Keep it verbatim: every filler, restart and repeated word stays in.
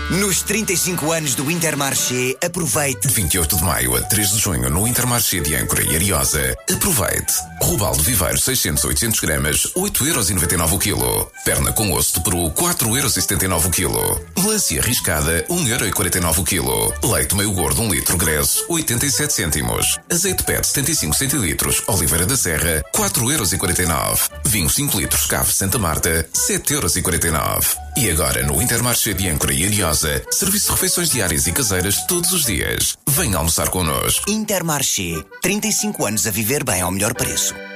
Nos trinta e cinco anos do Intermarché, aproveite. vinte e oito de maio a três de junho no Intermarché de Âncora e Ariosa. Aproveite. Robaldo Viveiro seiscentos a oitocentos gramas, oito euros e noventa e nove o quilo. Perna com osso de peru, quatro euros e setenta e nove o quilo. Melancia riscada, um euro e quarenta e nove o quilo. Leite meio gordo, um litro, Gresso, oitenta e sete cêntimos. Azeite P E T setenta e cinco centilitros, Oliveira da Serra, quatro euros e quarenta e nove. Vinho cinco litros, Cave Santa Marta, sete euros e quarenta e nove. E agora no Intermarché de Âncora e Ariosa, serviço de refeições diárias e caseiras todos os dias. Venha almoçar connosco. Intermarché, trinta e cinco anos a viver bem ao melhor preço.